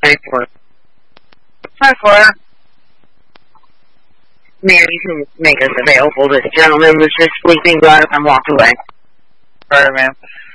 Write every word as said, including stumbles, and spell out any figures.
straightforward. Hi, Flora. Mary, you can make us available. This gentleman was just sleeping, got up and walked away. Sorry, ma'am.